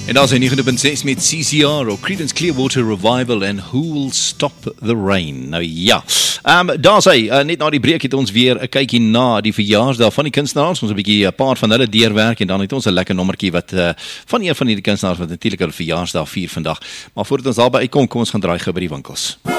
En daar is 9.6 met CCR of Creedence Clearwater Revival en Who Will Stop the Rain. Nou ja, daar sê, net na die breek het ons weer 'n kykie na die verjaarsdag van die kunstenaars, ons 'n bietjie 'n paar van hulle deurwerk en dan het ons 'n lekker nommertjie wat van een van hierdie kunstenaars wat natuurlik hulle verjaarsdag vier vandag. Maar voordat ons daarby uitkom, kom ons gaan draai gou by die winkels.